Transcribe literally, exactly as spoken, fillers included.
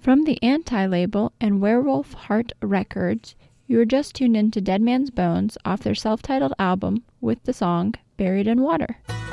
From the Anti label and Werewolf Heart Records, you were just tuned into Dead Man's Bones off their self-titled album with the song Buried in Water.